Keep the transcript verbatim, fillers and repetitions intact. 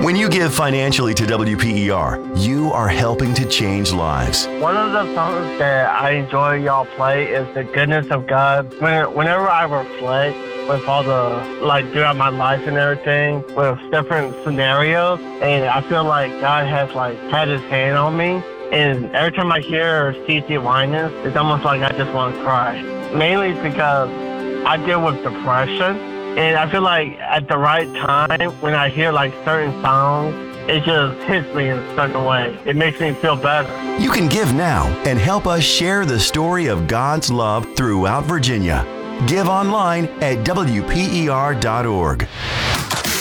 When you give financially to W P E R, you are helping to change lives. One of the songs that I enjoy y'all play is The Goodness of God. When, whenever I reflect with all the, like, throughout my life and everything, with different scenarios, and I feel like God has, like, had his hand on me. And every time I hear C C Winans, it's almost like I just want to cry. Mainly because I deal with depression. And I feel like at the right time, when I hear like certain songs, it just hits me in a certain way. It makes me feel better. You can give now and help us share the story of God's love throughout Virginia. Give online at W P E R dot org.